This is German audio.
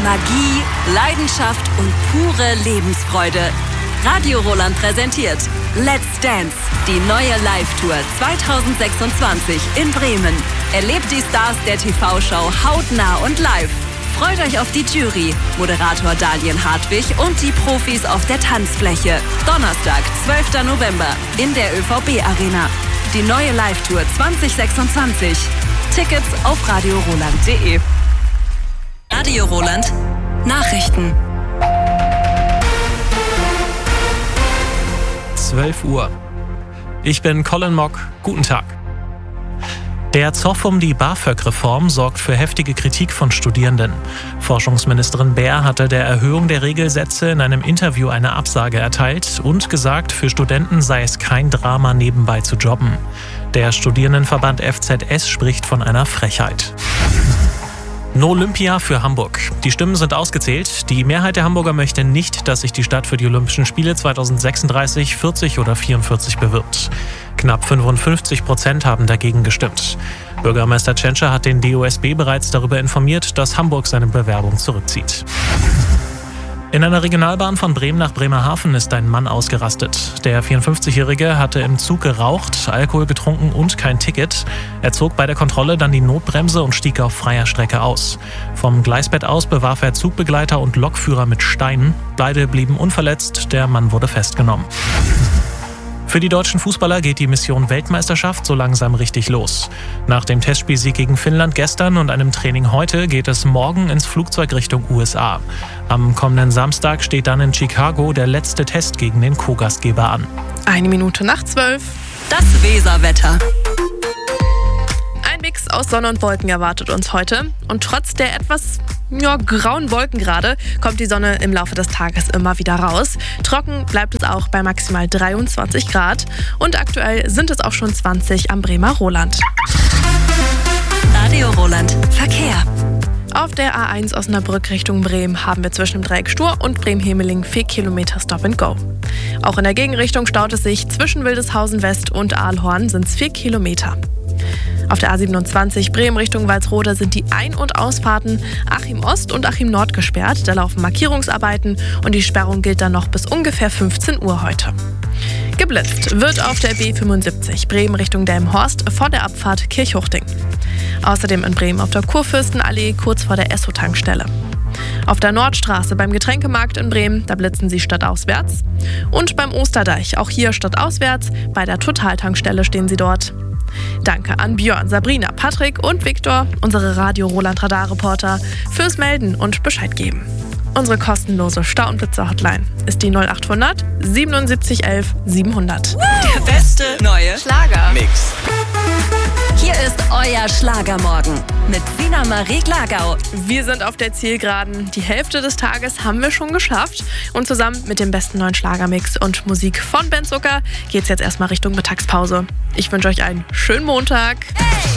Magie, Leidenschaft und pure Lebensfreude. Radio Roland präsentiert Let's Dance, die neue Live-Tour 2026 in Bremen. Erlebt die Stars der TV-Show hautnah und live. Freut euch auf die Jury, Moderator Dalian Hartwig und die Profis auf der Tanzfläche. Donnerstag, 12. November in der ÖVB-Arena. Die neue Live-Tour 2026. Tickets auf radioroland.de. Radio Roland Nachrichten. 12 Uhr. Ich bin Colin Mock. Guten Tag. Der Zoff um die BAföG-Reform sorgt für heftige Kritik von Studierenden. Forschungsministerin Baer hatte der Erhöhung der Regelsätze in einem Interview eine Absage erteilt und gesagt, für Studenten sei es kein Drama, nebenbei zu jobben. Der Studierendenverband FZS spricht von einer Frechheit. No Olympia für Hamburg. Die Stimmen sind ausgezählt. Die Mehrheit der Hamburger möchte nicht, dass sich die Stadt für die Olympischen Spiele 2036, 40 oder 44 bewirbt. Knapp 55% haben dagegen gestimmt. Bürgermeister Tschentscher hat den DOSB bereits darüber informiert, dass Hamburg seine Bewerbung zurückzieht. In einer Regionalbahn von Bremen nach Bremerhaven ist ein Mann ausgerastet. Der 54-Jährige hatte im Zug geraucht, Alkohol getrunken und kein Ticket. Er zog bei der Kontrolle dann die Notbremse und stieg auf freier Strecke aus. Vom Gleisbett aus bewarf er Zugbegleiter und Lokführer mit Steinen. Beide blieben unverletzt, der Mann wurde festgenommen. Für die deutschen Fußballer geht die Mission Weltmeisterschaft so langsam richtig los. Nach dem Testspielsieg gegen Finnland gestern und einem Training heute geht es morgen ins Flugzeug Richtung USA. Am kommenden Samstag steht dann in Chicago der letzte Test gegen den Co-Gastgeber an. 11:55. Das Weserwetter. Ein Mix aus Sonne und Wolken erwartet uns heute. Und trotz der etwas grauen Wolken gerade, kommt die Sonne im Laufe des Tages immer wieder raus. Trocken bleibt es auch bei maximal 23 Grad. Und aktuell sind es auch schon 20 am Bremer Roland. Radio Roland Verkehr. Auf der A1 Osnabrück Richtung Bremen haben wir zwischen dem Dreieck Stur und Bremen-Hemeling 4 Kilometer Stop and Go. Auch in der Gegenrichtung staut es sich. Zwischen Wildeshausen West und Aalhorn sind es 4 Kilometer. Auf der A27 Bremen Richtung Walsrode sind die Ein- und Ausfahrten Achim Ost und Achim Nord gesperrt. Da laufen Markierungsarbeiten und die Sperrung gilt dann noch bis ungefähr 15 Uhr heute. Geblitzt wird auf der B75 Bremen Richtung Delmenhorst vor der Abfahrt Kirchhuchting. Außerdem in Bremen auf der Kurfürstenallee kurz vor der Esso-Tankstelle. Auf der Nordstraße beim Getränkemarkt in Bremen, da blitzen sie stadtauswärts. Und beim Osterdeich, auch hier stadtauswärts, bei der Totaltankstelle stehen sie dort. Danke an Björn, Sabrina, Patrick und Viktor, unsere Radio Roland Radar-Reporter, fürs Melden und Bescheid geben. Unsere kostenlose Stau- und Blitzer-Hotline ist die 0800 77 11 700. Der beste neue Schlagermix. Hier ist euer Schlagermorgen mit Sina Marie Glagau. Wir sind auf der Zielgeraden. Die Hälfte des Tages haben wir schon geschafft. Und zusammen mit dem besten neuen Schlagermix und Musik von Ben Zucker geht's jetzt erstmal Richtung Mittagspause. Ich wünsche euch einen schönen Montag. Hey!